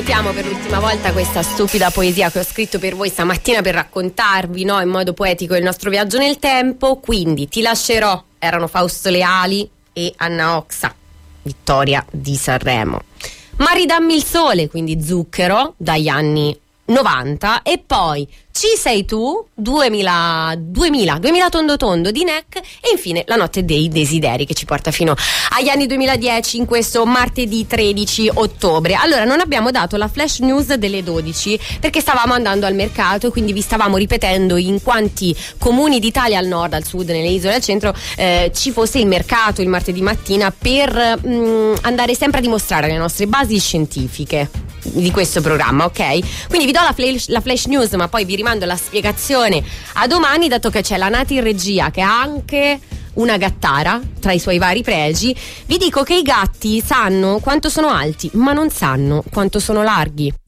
Siamo per l'ultima volta questa stupida poesia che ho scritto per voi stamattina per raccontarvi, no, in modo poetico il nostro viaggio nel tempo. Quindi Ti lascerò erano Fausto Leali e Anna Oxa, vittoria di Sanremo. Ma ridammi il sole, quindi Zucchero, dagli anni 90, e poi Ci sei tu, 2000 tondo tondo di Neck, e infine La notte dei desideri, che ci porta fino agli anni 2010 in questo martedì 13 ottobre. Allora, non abbiamo dato la flash news delle 12 perché stavamo andando al mercato e quindi vi stavamo ripetendo in quanti comuni d'Italia, al nord, al sud, nelle isole, al centro, ci fosse il mercato il martedì mattina, per andare sempre a dimostrare le nostre basi scientifiche di questo programma, ok? Quindi vi do la flash news, ma poi vi rimando la spiegazione a domani, dato che c'è la Nati in regia, che ha anche una gattara tra i suoi vari pregi. Vi dico che i gatti sanno quanto sono alti, ma non sanno quanto sono larghi.